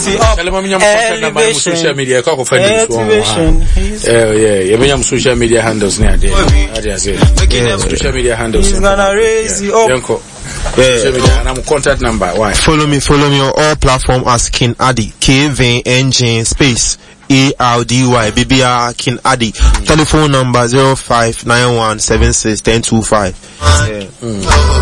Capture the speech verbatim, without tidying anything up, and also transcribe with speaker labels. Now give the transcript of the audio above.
Speaker 1: raise you up. Elevation.
Speaker 2: Social media.
Speaker 1: Elevation.
Speaker 2: Yeah, yeah. You mean social media handles now? Yeah. Social media handles.
Speaker 1: He's gonna raise you up.
Speaker 2: Yeah. And I'm contact number. Why?
Speaker 3: Follow me. Follow me on all platforms as King Addy. K V N G space A R D Y B B R King Addy. Telephone number zero five nine one seven six one zero two five. Yeah. Mm.